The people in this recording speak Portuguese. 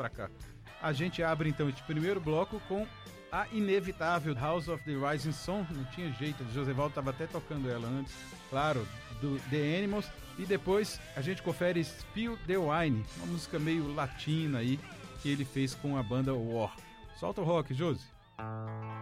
pra cá. A gente abre então este primeiro bloco com a inevitável House of the Rising Sun. Não tinha jeito, o Josevaldo estava até tocando ela antes, claro, do The Animals. E depois a gente confere Spill the Wine, uma música meio latina aí que ele fez com a banda War. Solta o rock, Josi.